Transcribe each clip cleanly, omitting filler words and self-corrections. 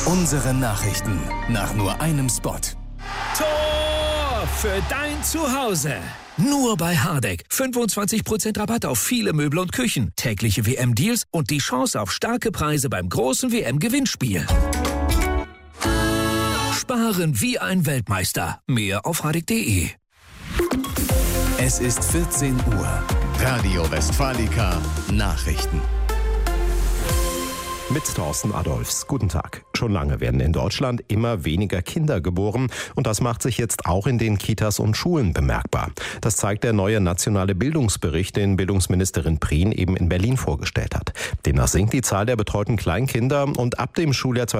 Unsere Nachrichten nach nur einem Spot. Tor für dein Zuhause. Nur bei Hardegg. 25% Rabatt auf viele Möbel und Küchen. Tägliche WM-Deals und die Chance auf starke Preise beim großen WM-Gewinnspiel. Sparen wie ein Weltmeister. Mehr auf hardegg.de. Es ist 14 Uhr. Radio Westfalica Nachrichten. Mit Thorsten Adolfs. Guten Tag. Schon lange werden in Deutschland immer weniger Kinder geboren und das macht sich jetzt auch in den Kitas und Schulen bemerkbar. Das zeigt der neue nationale Bildungsbericht, den Bildungsministerin Prien eben in Berlin vorgestellt hat. Demnach sinkt die Zahl der betreuten Kleinkinder und ab dem Schuljahr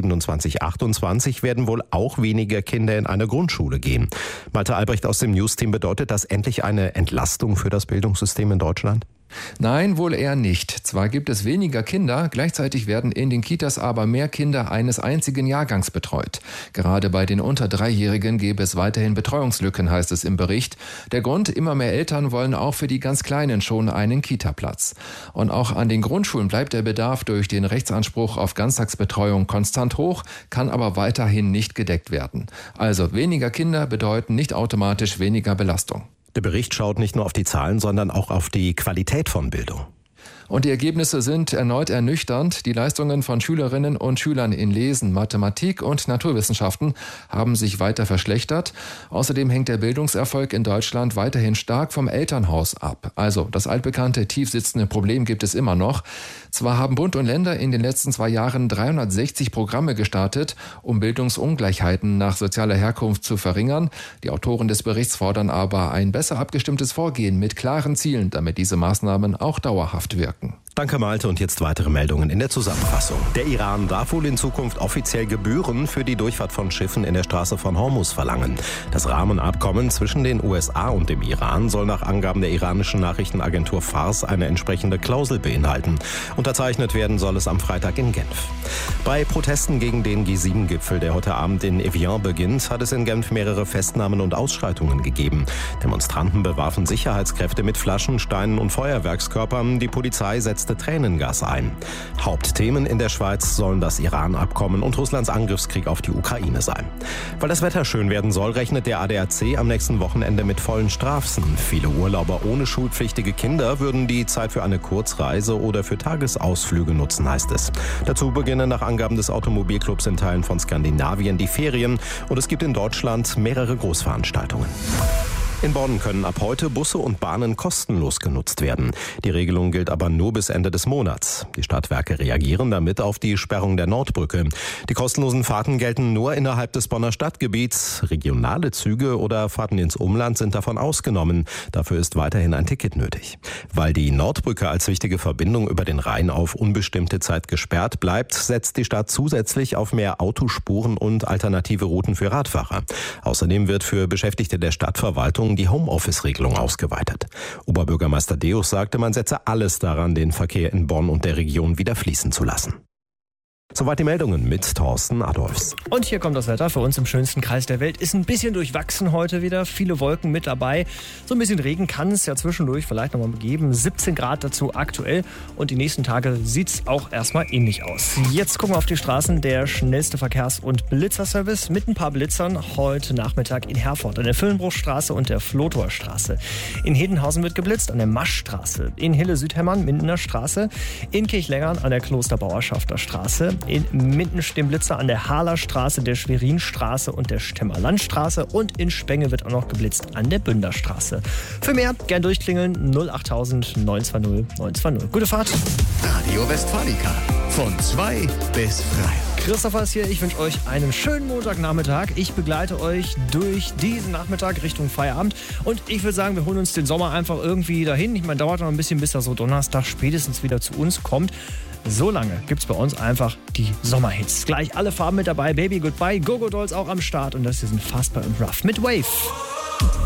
2027/28 werden wohl auch weniger Kinder in eine Grundschule gehen. Malte Albrecht aus dem News-Team, bedeutet das endlich eine Entlastung für das Bildungssystem in Deutschland? Nein, wohl eher nicht. Zwar gibt es weniger Kinder, gleichzeitig werden in den Kitas aber mehr Kinder eines einzigen Jahrgangs betreut. Gerade bei den unter 3-Jährigen gäbe es weiterhin Betreuungslücken, heißt es im Bericht. Der Grund, immer mehr Eltern wollen auch für die ganz Kleinen schon einen Kita-Platz. Und auch an den Grundschulen bleibt der Bedarf durch den Rechtsanspruch auf Ganztagsbetreuung konstant hoch, kann aber weiterhin nicht gedeckt werden. Also weniger Kinder bedeuten nicht automatisch weniger Belastung. Der Bericht schaut nicht nur auf die Zahlen, sondern auch auf die Qualität von Bildung. Und die Ergebnisse sind erneut ernüchternd. Die Leistungen von Schülerinnen und Schülern in Lesen, Mathematik und Naturwissenschaften haben sich weiter verschlechtert. Außerdem hängt der Bildungserfolg in Deutschland weiterhin stark vom Elternhaus ab. Also das altbekannte tiefsitzende Problem gibt es immer noch. Zwar haben Bund und Länder in den letzten 2 Jahren 360 Programme gestartet, um Bildungsungleichheiten nach sozialer Herkunft zu verringern. Die Autoren des Berichts fordern aber ein besser abgestimmtes Vorgehen mit klaren Zielen, damit diese Maßnahmen auch dauerhaft wirken. Danke Malte und jetzt weitere Meldungen in der Zusammenfassung. Der Iran darf wohl in Zukunft offiziell Gebühren für die Durchfahrt von Schiffen in der Straße von Hormuz verlangen. Das Rahmenabkommen zwischen den USA und dem Iran soll nach Angaben der iranischen Nachrichtenagentur Fars eine entsprechende Klausel beinhalten. Unterzeichnet werden soll es am Freitag in Genf. Bei Protesten gegen den G7-Gipfel, der heute Abend in Evian beginnt, hat es in Genf mehrere Festnahmen und Ausschreitungen gegeben. Demonstranten bewarfen Sicherheitskräfte mit Flaschen, Steinen und Feuerwerkskörpern. Die Polizei setzte Tränengas ein. Hauptthemen in der Schweiz sollen das Iran-Abkommen und Russlands Angriffskrieg auf die Ukraine sein. Weil das Wetter schön werden soll, rechnet der ADAC am nächsten Wochenende mit vollen Straßen. Viele Urlauber ohne schulpflichtige Kinder würden die Zeit für eine Kurzreise oder für Tagesausflüge nutzen, heißt es. Dazu beginnen nach Angaben des Automobilclubs in Teilen von Skandinavien die Ferien und es gibt in Deutschland mehrere Großveranstaltungen. In Bonn können ab heute Busse und Bahnen kostenlos genutzt werden. Die Regelung gilt aber nur bis Ende des Monats. Die Stadtwerke reagieren damit auf die Sperrung der Nordbrücke. Die kostenlosen Fahrten gelten nur innerhalb des Bonner Stadtgebiets. Regionale Züge oder Fahrten ins Umland sind davon ausgenommen. Dafür ist weiterhin ein Ticket nötig. Weil die Nordbrücke als wichtige Verbindung über den Rhein auf unbestimmte Zeit gesperrt bleibt, setzt die Stadt zusätzlich auf mehr Autospuren und alternative Routen für Radfahrer. Außerdem wird für Beschäftigte der Stadtverwaltung die Homeoffice-Regelung ausgeweitet. Oberbürgermeister Deus sagte, man setze alles daran, den Verkehr in Bonn und der Region wieder fließen zu lassen. Soweit die Meldungen mit Thorsten Adolfs. Und hier kommt das Wetter für uns im schönsten Kreis der Welt. Ist ein bisschen durchwachsen heute wieder. Viele Wolken mit dabei. So ein bisschen Regen kann es ja zwischendurch vielleicht nochmal geben. 17 Grad dazu aktuell. Und die nächsten Tage sieht es auch erstmal ähnlich aus. Jetzt gucken wir auf die Straßen. Der schnellste Verkehrs- und Blitzerservice mit ein paar Blitzern heute Nachmittag in Herford. An der Füllenbruchstraße und der Flotorstraße. In Hedenhausen wird geblitzt. An der Maschstraße. In Hille-Südhemmern, Mindener Straße. In Kirchlengern an der Klosterbauerschafter Straße. In Minden stehen Blitzer an der Harler Straße, der Schwerinstraße und der Stemmerlandstraße. Und in Spenge wird auch noch geblitzt an der Bünderstraße. Für mehr gern durchklingeln 08000 920 920. Gute Fahrt. Radio Westfalica von 2 bis 3. Christopher ist hier. Ich wünsche euch einen schönen Montagnachmittag. Ich begleite euch durch diesen Nachmittag Richtung Feierabend. Und ich würde sagen, wir holen uns den Sommer einfach irgendwie dahin. Ich meine, dauert noch ein bisschen, bis er so Donnerstag spätestens wieder zu uns kommt. So lange gibt's bei uns einfach die Sommerhits. Gleich alle Farben mit dabei. Baby Goodbye, Go-Go Dolls auch am Start. Und das hier sind Fassbar und Rough mit Wave.